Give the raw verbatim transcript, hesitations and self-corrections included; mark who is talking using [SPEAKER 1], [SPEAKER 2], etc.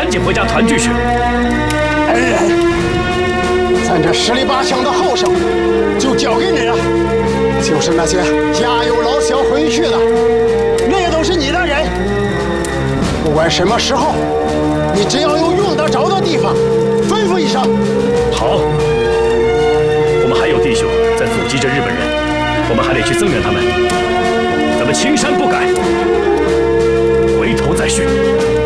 [SPEAKER 1] 赶紧回家团聚去。
[SPEAKER 2] 恩人，咱这十里八乡的后生就交给你了，就是那些家有老小回去的，那也都是你的人。不管什么时候，你只要有用得着的地方，吩咐一声。
[SPEAKER 1] 好，我们还有弟兄在阻击着日本人，我们还得去增援他们。咱们青山不改，回头再续。